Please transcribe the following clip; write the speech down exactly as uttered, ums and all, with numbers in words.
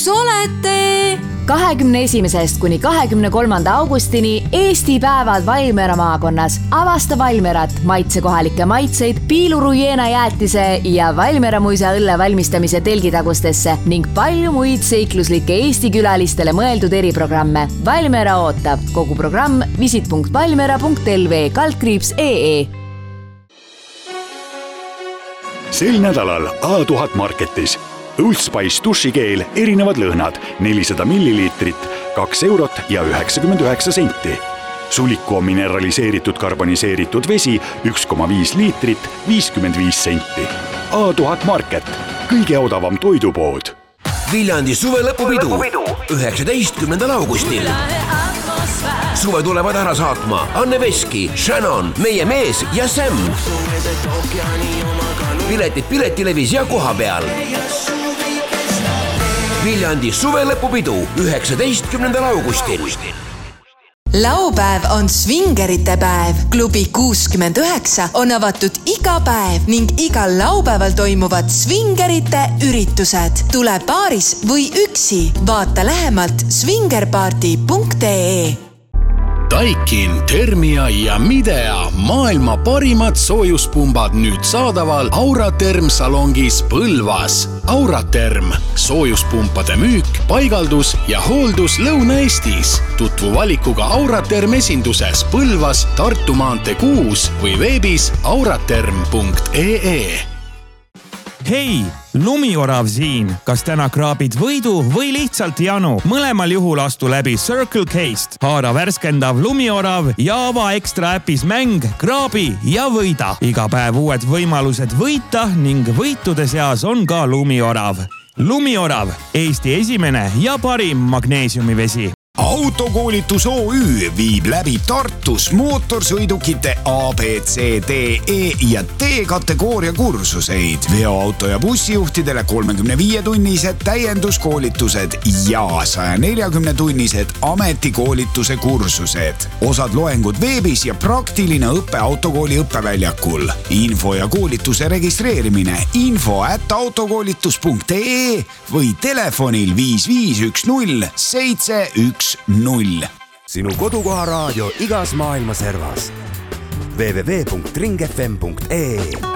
kus olete? kahekümne esimesest kuni kahekümne kolmanda augustini Eesti päevad Valmiera maakonnas. Avasta Valmierat, maitse kohalikke maitseid, piilurujeena jäätise ja Valmiera muisa õlle valmistamise telgitagustesse ning palju muid seikluslikke Eesti külalistele mõeldud eriprogramme. Valmiera ootab. Kogu programm visit punkt valmiera punkt l v kaldkriips punkt e e. Sel nädalal A tuhat Marketis Old Spice dušikeel erinevad lõhnad nelisada milliliitrit, kaks eurot ja üheksakümmend üheksa senti. Suliku on mineraliseeritud karboniseeritud vesi üks koma viis liitrit, viiskümmend viis senti. A tuhat Market, kõige odavam toidupood. Viljandi suve lõpupidu üheksateistkümnendal augustil. Suve tulevad ära saatma Anne Veski, Shannon, Meie mees ja Sam. Piletid Piletilevis ja koha peal. Viljandi suve lõpupidu üheksateistkümnendal augustil. Laupäev on svingerite päev. Klubi kuuskümmend üheksa on avatud iga päev ning igal laupäeval toimuvad svingerite üritused. Tule paaris või üksi. Vaata lähemalt svingerparty punkt e e. Daikin, Thermia ja Midea maailma parimad soojuspumbad nüüd saadaval Auraterm salongis Põlvas. Auraterm, soojuspumpade müük, paigaldus ja hooldus Lõuna-Eestis. Tutvu valikuga Auraterm esinduses Põlvas, Tartu maantee kuus või veebis auraterm punkt e e. Hei, Lumiorav siin. Kas täna kraabid võidu või lihtsalt janu? Mõlemal juhul astu läbi Circle K'st. Haara värskendav Lumiorav ja ava ekstra äpis mäng, kraabi ja võida. Iga päev uued võimalused võita ning võitude seas on ka Lumiorav. Lumiorav, Eesti esimene ja parim magneesiumivesi. Autokoolitus O Ü viib läbi Tartus mootorsõidukite A, B, C, D, E ja D kategooria kursuseid. Veoauto ja bussijuhtidele kolmekümne viie tunnised täienduskoolitused ja saja neljakümne tunnised ametikoolituse kursused. Osad loengud veebis ja praktiline õppe autokooli õppeväljakul. Info ja koolituse registreerimine info at autokoolitus punkt e e või telefonil viis viis üks null seitse üks null. Sinu kodukoha raadio igas maailma servas. w w w punkt ring f m punkt e e